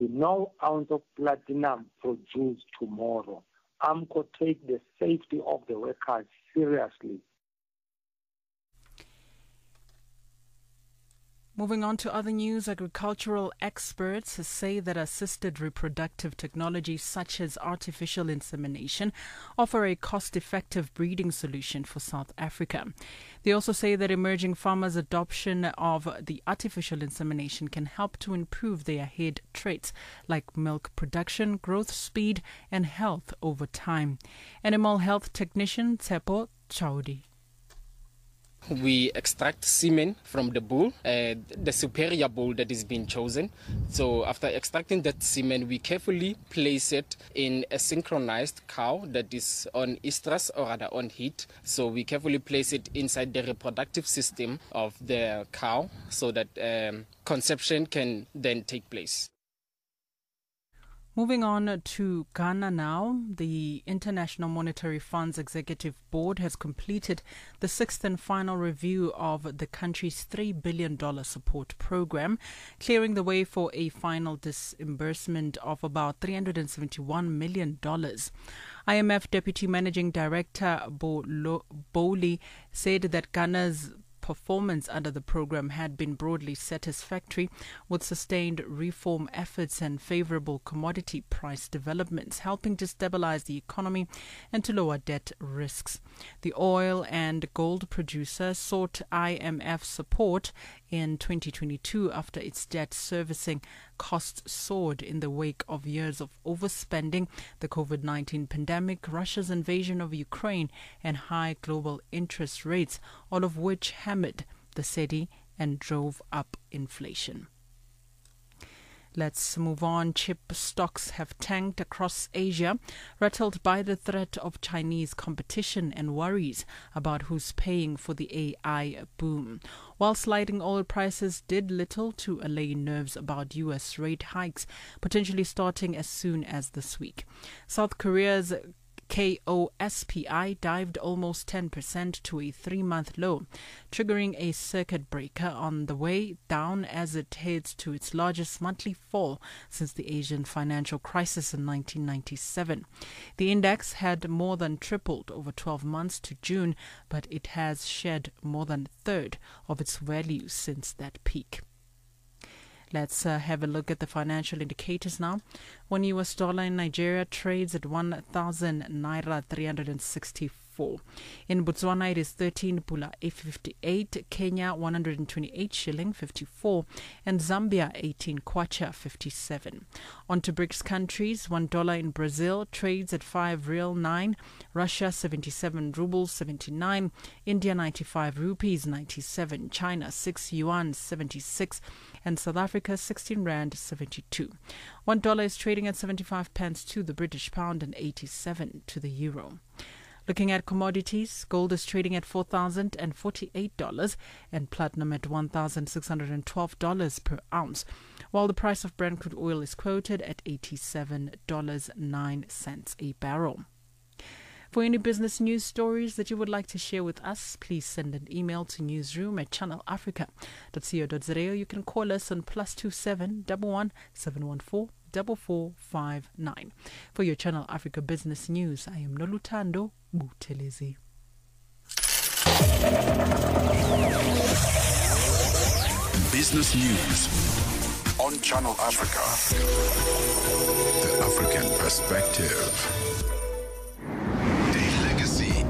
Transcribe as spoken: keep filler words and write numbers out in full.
be no ounce of platinum produced tomorrow. AMCO take the safety of the workers seriously. Moving on to other news, agricultural experts say that assisted reproductive technologies such as artificial insemination offer a cost-effective breeding solution for South Africa. They also say that emerging farmers' adoption of the artificial insemination can help to improve their head traits like milk production, growth speed, and health over time. Animal health technician Tsepo Chaudi. We extract semen from the bull, uh, the superior bull that is being chosen. So after extracting that semen, we carefully place it in a synchronized cow that is on estrus or rather on heat. So we carefully place it inside the reproductive system of the cow so that um, conception can then take place. Moving on to Ghana now, the International Monetary Fund's Executive Board has completed the sixth and final review of the country's three billion dollars support program, clearing the way for a final disbursement of about three hundred seventy-one million dollars. I M F Deputy Managing Director Bowley said that Ghana's performance under the program had been broadly satisfactory, with sustained reform efforts and favorable commodity price developments helping to stabilize the economy and to lower debt risks. The oil and gold producer sought I M F support in twenty twenty-two after its debt servicing costs soared in the wake of years of overspending, the COVID nineteen pandemic, Russia's invasion of Ukraine, and high global interest rates, all of which hammered the cedi and drove up inflation. Let's move on. Chip stocks have tanked across Asia, rattled by the threat of Chinese competition and worries about who's paying for the A I boom. While sliding oil prices did little to allay nerves about U S rate hikes, potentially starting as soon as this week. South Korea's K O S P I dived almost ten percent to a three-month low, triggering a circuit breaker on the way down as it heads to its largest monthly fall since the Asian financial crisis in nineteen ninety-seven. The index had more than tripled over twelve months to June, but it has shed more than a third of its value since that peak. Let's uh, have a look at the financial indicators now. One U S dollar in Nigeria trades at one thousand naira three hundred sixty-four. In Botswana, it is thirteen pula eight fifty-eight, Kenya one hundred twenty-eight shilling fifty-four, and Zambia eighteen kwacha fifty-seven. On to BRICS countries, one dollar in Brazil trades at five real nine, Russia seventy-seven rubles seventy-nine, India ninety-five rupees ninety-seven, China six yuan seventy-six, and South Africa sixteen rand seventy-two. One dollar is trading at seventy-five pence to the British pound and eighty-seven to the euro. Looking at commodities, gold is trading at four thousand forty-eight dollars and platinum at one thousand six hundred twelve dollars per ounce, while the price of Brent crude oil is quoted at eighty-seven dollars and nine cents a barrel. For any business news stories that you would like to share with us, please send an email to newsroom at channel africa dot co dot za. You can call us on plus two seven one one seven one four four four five nine. For your Channel Africa business news, I am Nolutando Buthelezi. Business news on Channel Africa. The African perspective.